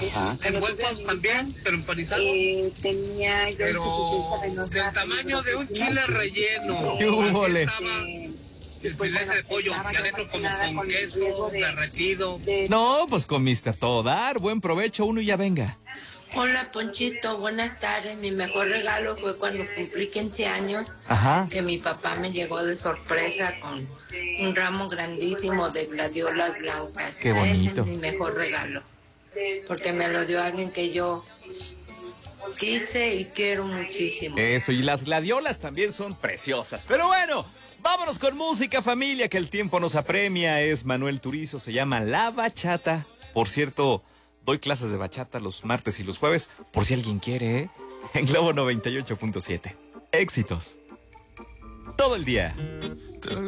Ajá. Envueltos también, pero empanizados. Tenía yo Pero insuficiencia venosa. del tamaño de un chile relleno. ¡Qué húbole! Así estaba el filete de pollo, y adentro como con queso derretido. No, pues comiste a todo dar. Buen provecho, uno y ya venga. Hola Ponchito, buenas tardes. Mi mejor regalo fue cuando cumplí 15 años, Ajá. que mi papá me llegó de sorpresa con un ramo grandísimo de gladiolas blancas. Qué bonito. Ese es mi mejor regalo, porque me lo dio alguien que yo quise y quiero muchísimo. Eso, y las gladiolas también son preciosas. Pero bueno, vámonos con música, familia, que el tiempo nos apremia. Es Manuel Turizo, se llama La Bachata. Por cierto, doy clases de bachata los martes y los jueves, por si alguien quiere, ¿eh? En Globo 98.7. Éxitos. Todo el día.